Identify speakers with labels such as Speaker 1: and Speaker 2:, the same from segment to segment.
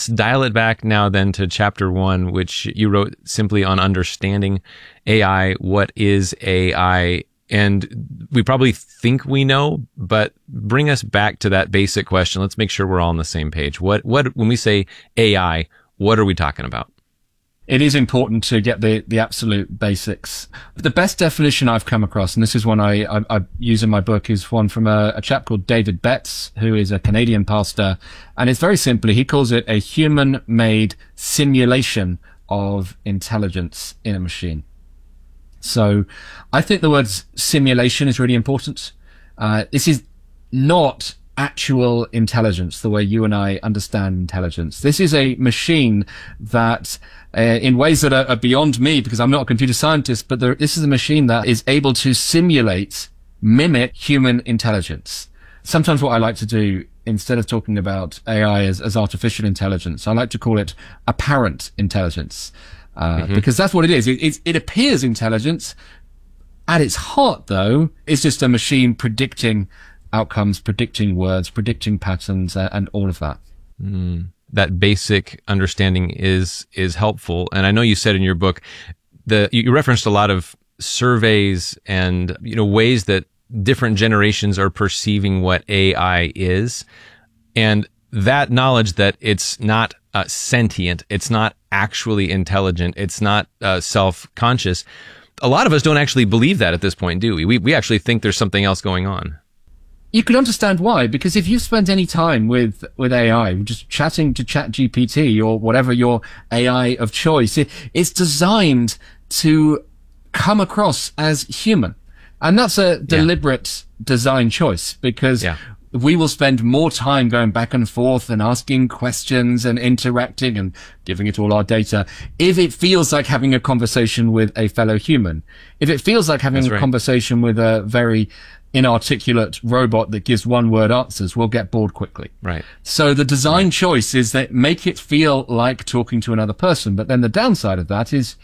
Speaker 1: let's dial it back now then to chapter 1, which you wrote simply on understanding AI. What is AI? And we probably think we know, but bring us back to that basic question. Let's make sure we're all on the same page. What when we say AI, what are we talking about?
Speaker 2: It is important to get the absolute basics. The best definition I've come across, and this is one I use in my book, is one from a chap called David Betts, who is a Canadian pastor. And it's very simply, he calls it a human-made simulation of intelligence in a machine. So I think the word simulation is really important. This is not actual intelligence the way you and I understand intelligence. This is a machine that in ways that are beyond me, because I'm not a computer scientist, but this is a machine that is able to mimic human intelligence. Sometimes what I like to do, instead of talking about AI as artificial intelligence, I like to call it apparent intelligence. Because that's what it is. It appears intelligence. At its heart, though, it's just a machine predicting outcomes, predicting words, predicting patterns, and all of that. That
Speaker 1: basic understanding is helpful. And I know you said in your book you referenced a lot of surveys and ways that different generations are perceiving what AI is, and that knowledge that it's not sentient, it's not actually intelligent, it's not self-conscious. A lot of us don't actually believe that at this point, do we? We actually think there's something else going on.
Speaker 2: You can understand why, because if you've spent any time with AI, just chatting to ChatGPT or whatever your AI of choice, it's designed to come across as human. And that's a deliberate design choice, because we will spend more time going back and forth and asking questions and interacting and giving it all our data if it feels like having a conversation with a fellow human. If it feels like having a conversation with a very inarticulate robot that gives one-word answers, we'll get bored quickly.
Speaker 1: Right.
Speaker 2: So the design choice is that make it feel like talking to another person. But then the downside of that is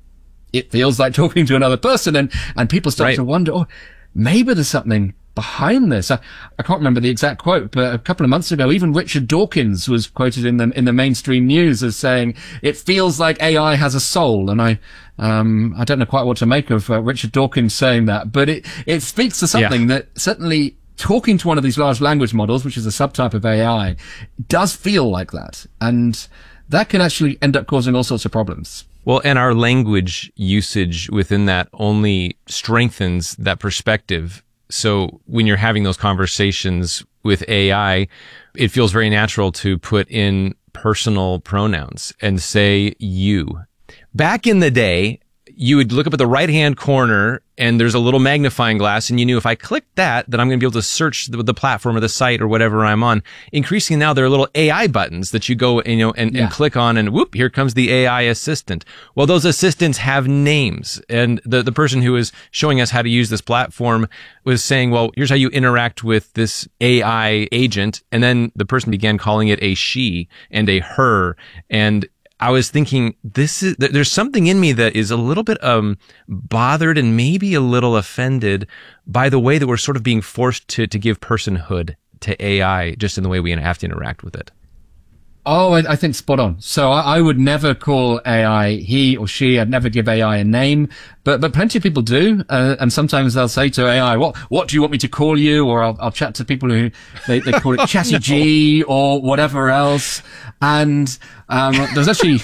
Speaker 2: it feels like talking to another person, and people start to wonder, oh, maybe there's something behind this. I can't remember the exact quote, but a couple of months ago, even Richard Dawkins was quoted in the mainstream news as saying, it feels like AI has a soul. And I don't know quite what to make of Richard Dawkins saying that, but it speaks to something that certainly talking to one of these large language models, which is a subtype of AI, does feel like that. And that can actually end up causing all sorts of problems.
Speaker 1: Well, and our language usage within that only strengthens that perspective. So when you're having those conversations with AI, it feels very natural to put in personal pronouns and say you. Back in the day, you would look up at the right-hand corner and there's a little magnifying glass, and you knew if I clicked that, then I'm going to be able to search the platform or the site or whatever I'm on. Increasingly now, there are little AI buttons that you go and click on, and whoop, here comes the AI assistant. Well, those assistants have names, and the person who is showing us how to use this platform was saying, well, here's how you interact with this AI agent, and then the person began calling it a she and a her, and I was thinking, there's something in me that is a little bit bothered and maybe a little offended by the way that we're sort of being forced to give personhood to AI just in the way we have to interact with it.
Speaker 2: Oh, I think spot on. So I would never call AI he or she. I'd never give AI a name, but plenty of people do. And sometimes they'll say to AI, what do you want me to call you? Or I'll chat to people who they call it Chatty G or whatever else. And, there's actually,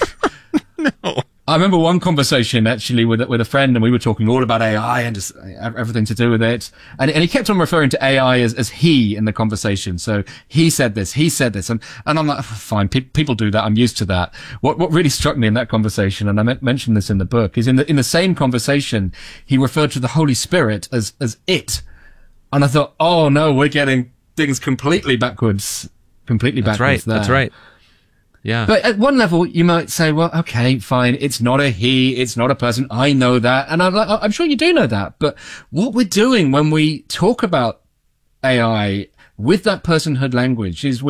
Speaker 2: I remember one conversation actually with a friend, and we were talking all about AI and just everything to do with it. And he kept on referring to AI as he in the conversation. So he said this. And I'm like, fine, people do that. I'm used to that. What really struck me in that conversation, and I mentioned this in the book, is in the same conversation, he referred to the Holy Spirit as it. And I thought, oh no, we're getting things completely backwards.
Speaker 1: That's right. Yeah.
Speaker 2: But at one level, you might say, well, okay, fine. It's not a he. It's not a person. I know that. And I'm sure you do know that. But what we're doing when we talk about AI with that personhood language is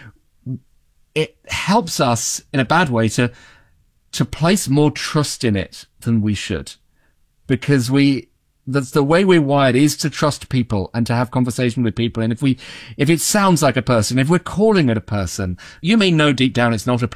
Speaker 2: it helps us in a bad way to place more trust in it than we should, because that's the way we're wired, is to trust people and to have conversation with people. And if it sounds like a person, if we're calling it a person, you may know deep down it's not a